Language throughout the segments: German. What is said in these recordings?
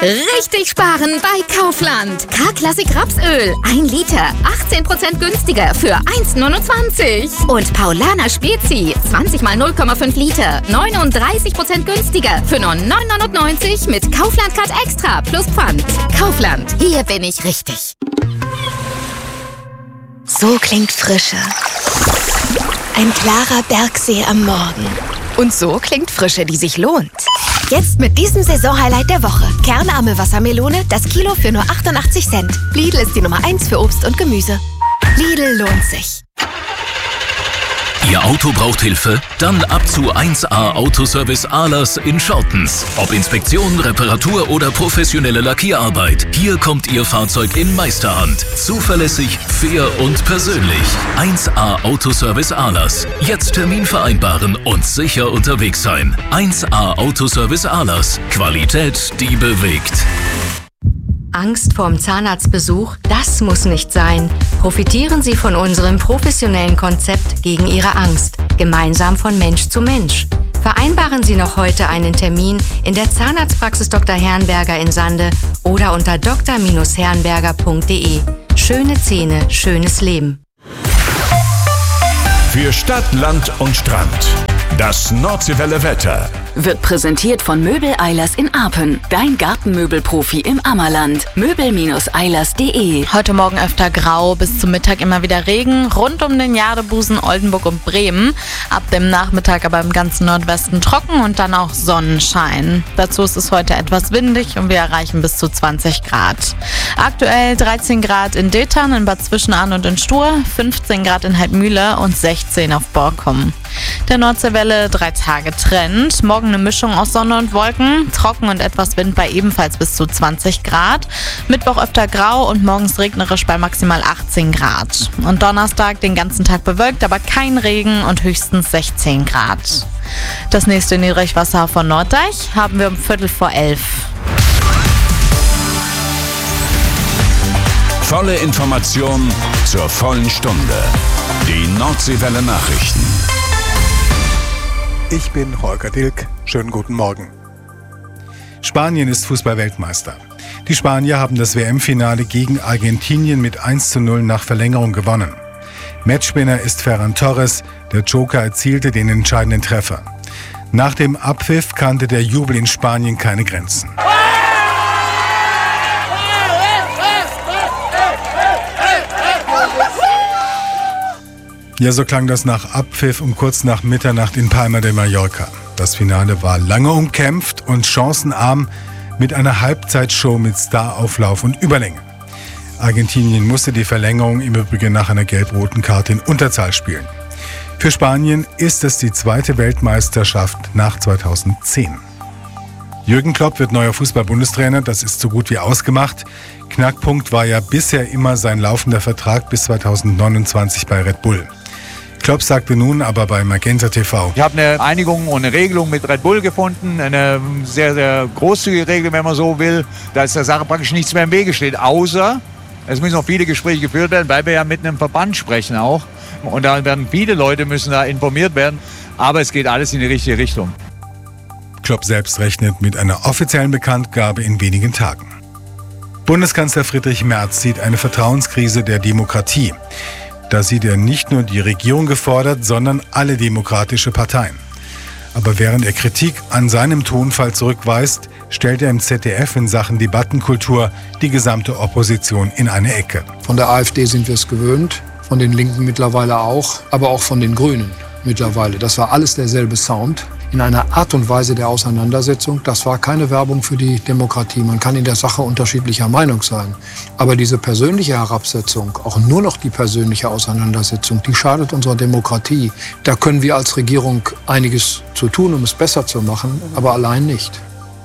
Richtig sparen bei Kaufland. K-Klassik Rapsöl. 1 Liter. 18% günstiger für 1,29. Und Paulaner Spezi. 20 mal 0,5 Liter. 39% günstiger für nur 9,99 mit Kaufland Card Extra plus Pfand. Kaufland. Hier bin ich richtig. So klingt Frische. Ein klarer Bergsee am Morgen. Und so klingt Frische, die sich lohnt. Jetzt mit diesem Saisonhighlight der Woche. Kernarme Wassermelone, das Kilo für nur 88 Cent. Lidl ist die Nummer 1 für Obst und Gemüse. Lidl lohnt sich. Ihr Auto braucht Hilfe? Dann ab zu 1A Autoservice Ahlers in Schortens. Ob Inspektion, Reparatur oder professionelle Lackierarbeit. Hier kommt Ihr Fahrzeug in Meisterhand. Zuverlässig, fair und persönlich. 1A Autoservice Ahlers. Jetzt Termin vereinbaren und sicher unterwegs sein. 1A Autoservice Ahlers. Qualität, die bewegt. Angst vorm Zahnarztbesuch? Das muss nicht sein. Profitieren Sie von unserem professionellen Konzept gegen Ihre Angst. Gemeinsam von Mensch zu Mensch. Vereinbaren Sie noch heute einen Termin in der Zahnarztpraxis Dr. Herrenberger in Sande oder unter dr-herrenberger.de. Schöne Zähne, schönes Leben. Für Stadt, Land und Strand. Das Nordseewelle Wetter wird präsentiert von Möbel Eilers in Apen. Dein Gartenmöbelprofi im Ammerland. Möbel-eilers.de. Heute Morgen öfter grau, bis zum Mittag immer wieder Regen. Rund um den Jadebusen, Oldenburg und Bremen. Ab dem Nachmittag aber im ganzen Nordwesten trocken und dann auch Sonnenschein. Dazu ist es heute etwas windig und wir erreichen bis zu 20 Grad. Aktuell 13 Grad in Detern, in Bad Zwischenahn und in Stur, 15 Grad in Heidmühle und 16 auf Borkum. Der Nordseewelle 3 Tage Trend. Morgen eine Mischung aus Sonne und Wolken. Trocken und etwas Wind bei ebenfalls bis zu 20 Grad. Mittwoch öfter grau und morgens regnerisch bei maximal 18 Grad. Und Donnerstag den ganzen Tag bewölkt, aber kein Regen und höchstens 16 Grad. Das nächste Niedrigwasser von Norddeich haben wir um 11:15. Volle Information zur vollen Stunde. Die Nordseewelle Nachrichten. Ich bin Holger Dilk. Schönen guten Morgen. Spanien ist Fußball-Weltmeister. Die Spanier haben das WM-Finale gegen Argentinien mit 1:0 nach Verlängerung gewonnen. Matchwinner ist Ferran Torres. Der Joker erzielte den entscheidenden Treffer. Nach dem Abpfiff kannte der Jubel in Spanien keine Grenzen. Ja, so klang das nach Abpfiff um kurz nach Mitternacht in Palma de Mallorca. Das Finale war lange umkämpft und chancenarm mit einer Halbzeitshow mit Starauflauf und Überlänge. Argentinien musste die Verlängerung im Übrigen nach einer gelb-roten Karte in Unterzahl spielen. Für Spanien ist es die zweite Weltmeisterschaft nach 2010. Jürgen Klopp wird neuer Fußball-Bundestrainer, das ist so gut wie ausgemacht. Knackpunkt war ja bisher immer sein laufender Vertrag bis 2029 bei Red Bull. Klopp sagte nun aber bei Magenta TV: Ich habe eine Einigung und eine Regelung mit Red Bull gefunden, eine sehr, sehr großzügige Regel, wenn man so will, dass der Sache praktisch nichts mehr im Wege steht, außer es müssen noch viele Gespräche geführt werden, weil wir ja mit einem Verband sprechen auch. Und da werden viele Leute müssen da informiert werden, aber es geht alles in die richtige Richtung. Klopp selbst rechnet mit einer offiziellen Bekanntgabe in wenigen Tagen. Bundeskanzler Friedrich Merz sieht eine Vertrauenskrise der Demokratie. Da sieht er nicht nur die Regierung gefordert, sondern alle demokratische Parteien. Aber während er Kritik an seinem Tonfall zurückweist, stellt er im ZDF in Sachen Debattenkultur die gesamte Opposition in eine Ecke. Von der AfD sind wir es gewöhnt, von den Linken mittlerweile auch, aber auch von den Grünen mittlerweile. Das war alles derselbe Sound. In einer Art und Weise der Auseinandersetzung. Das war keine Werbung für die Demokratie. Man kann in der Sache unterschiedlicher Meinung sein. Aber diese persönliche Herabsetzung, auch nur noch die persönliche Auseinandersetzung, die schadet unserer Demokratie. Da können wir als Regierung einiges zu tun, um es besser zu machen, aber allein nicht.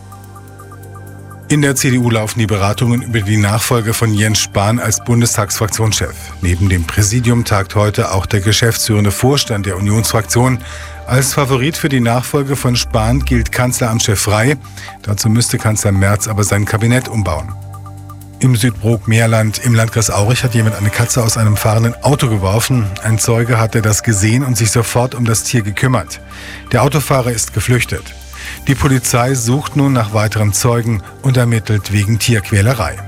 In der CDU laufen die Beratungen über die Nachfolge von Jens Spahn als Bundestagsfraktionschef. Neben dem Präsidium tagt heute auch der geschäftsführende Vorstand der Unionsfraktion. Als Favorit für die Nachfolge von Spahn gilt Kanzleramtschef Frey. Dazu müsste Kanzler Merz aber sein Kabinett umbauen. Im Südbrook-Meerland im Landkreis Aurich hat jemand eine Katze aus einem fahrenden Auto geworfen. Ein Zeuge hatte das gesehen und sich sofort um das Tier gekümmert. Der Autofahrer ist geflüchtet. Die Polizei sucht nun nach weiteren Zeugen und ermittelt wegen Tierquälerei.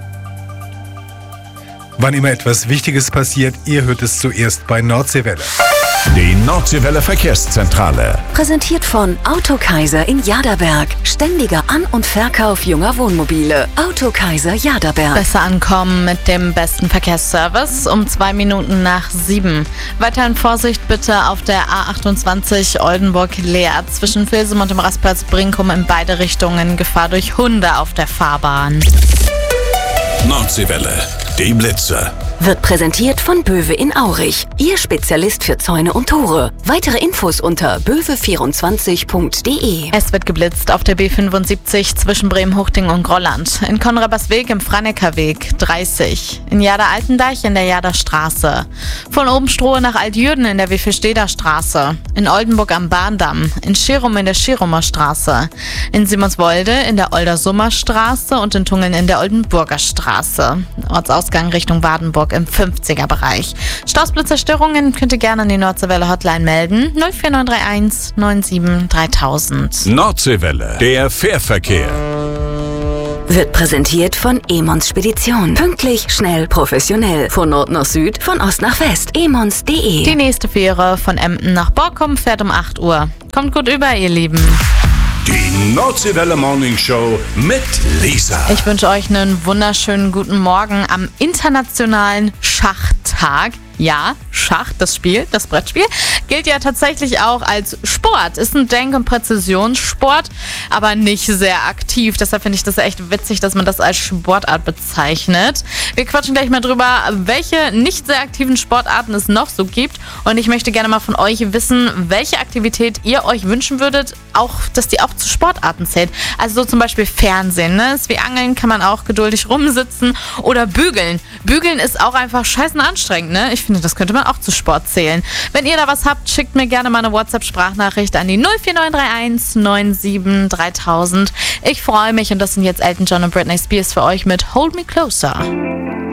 Wann immer etwas Wichtiges passiert, ihr hört es zuerst bei Nordseewelle. Die Nordseewelle Verkehrszentrale. Präsentiert von Autokaiser in Jaderberg. Ständiger An- und Verkauf junger Wohnmobile. Autokaiser Jaderberg. Besser ankommen mit dem besten Verkehrsservice um 2 Minuten nach 7. Weiterhin Vorsicht bitte auf der A28 Oldenburg-Leer zwischen Vilsum und dem Rastplatz Brinkum in beide Richtungen. Gefahr durch Hunde auf der Fahrbahn. Nordseewelle. Die Blitze. Wird präsentiert von Böwe in Aurich. Ihr Spezialist für Zäune und Tore. Weitere Infos unter böwe24.de. Es wird geblitzt auf der B75 zwischen Bremen-Huchting und Grolland. In Konrabersweg im Franekerweg 30. In Jader-Altendeich in der Jaderstraße. Von Obenstrohe nach Altjürden in der Wiffelsteder Straße. In Oldenburg am Bahndamm. In Schirum in der Schirumer Straße. In Simonswolde in der Oldersummer Straße und in Tungeln in der Oldenburger Straße. Ortsausgang Richtung Wadenburg im 50er-Bereich. Stausblitzzerstörungen könnt ihr gerne an die Nordseewelle Hotline melden. 04931 97 3000. Nordseewelle. Der Fährverkehr. Wird präsentiert von Emons Spedition. Pünktlich, schnell, professionell. Von Nord nach Süd, von Ost nach West. emons.de. Die nächste Fähre von Emden nach Borkum fährt um 8 Uhr. Kommt gut über, ihr Lieben. Die Nordseewelle Morning Show mit Lisa. Ich wünsche euch einen wunderschönen guten Morgen am internationalen Schachtag. Ja, Schach, das Spiel, das Brettspiel, gilt ja tatsächlich auch als Sport. Ist ein Denk- und Präzisionssport, aber nicht sehr aktiv. Deshalb finde ich das echt witzig, dass man das als Sportart bezeichnet. Wir quatschen gleich mal drüber, welche nicht sehr aktiven Sportarten es noch so gibt. Und ich möchte gerne mal von euch wissen, welche Aktivität ihr euch wünschen würdet, auch, dass die auch zu Sportarten zählt. Also so zum Beispiel Fernsehen, ne? Ist wie Angeln, kann man auch geduldig rumsitzen. Oder Bügeln. Bügeln ist auch einfach scheißen anstrengend, ne? Ich finde, das könnte man auch zu Sport zählen. Wenn ihr da was habt, schickt mir gerne mal eine WhatsApp-Sprachnachricht an die 04931 97 3000. Ich freue mich und das sind jetzt Elton John und Britney Spears für euch mit Hold Me Closer.